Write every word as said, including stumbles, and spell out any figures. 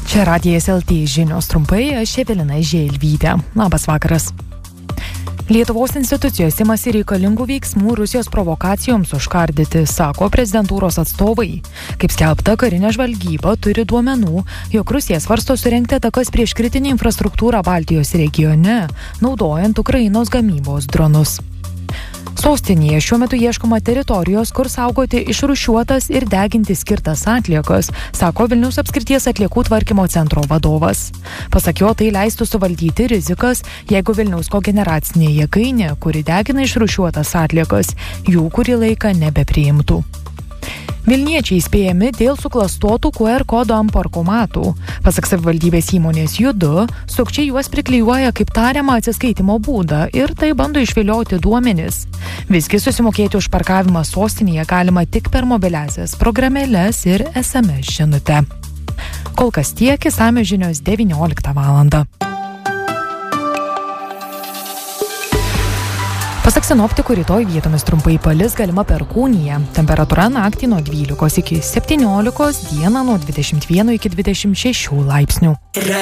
Čia Radijas L T žinios trumpai, aš Evelina Želvytė. Labas vakaras. Lietuvos institucijos imasi reikalingų veiksmų Rusijos provokacijoms užkardyti, sako prezidentūros atstovai. Kaip skelbta, karinė žvalgyba turi duomenų, jog Rusija svarsto surengti atakas prieš kritinę infrastruktūrą Baltijos regione, naudojant Ukrainos gamybos dronus. Sostinėje šiuo metu ieškoma teritorijos, kur saugoti išrūšiuotas ir deginti skirtas atliekas, sako Vilniaus apskrities atliekų tvarkymo centro vadovas. Pasak jo, tai leistų suvaldyti rizikas, jeigu Vilniaus kogeneracinė jėgainė, kuri degina išrūšiuotas atliekas, jų kurį laiką nebepriimtų. Vilniečiai įspėjami dėl suklastotų Q R kodo ant parkomatų. Pasak savivaldybės įmonės Judu, sukčiai juos priklijuoja kaip tariamą atsiskaitimo būdą ir tai bando išvilioti duomenis. Visgi susimokėti už parkavimą sostinėje galima tik per mobiliasias programėles ir S M S žinutę. Kol kas tiek, išsamios žinios devynioliktą valandą. Pasak sinoptikų, rytoj vietomis trumpai palis, galima perkūnija. Temperatūra naktį nuo dvylikos iki septyniolikos, dieną nuo dvidešimt vieno iki dvidešimt šešių laipsnių.